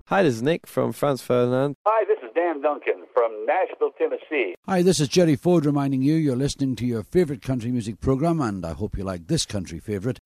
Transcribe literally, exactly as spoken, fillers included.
Hi, this is Nick from Franz Ferdinand. Hi, this is Dan Duncan from Nashville, Tennessee. Hi, this is Jerry Ford reminding you you're listening to your favourite country music programme, and I hope you like this country favourite,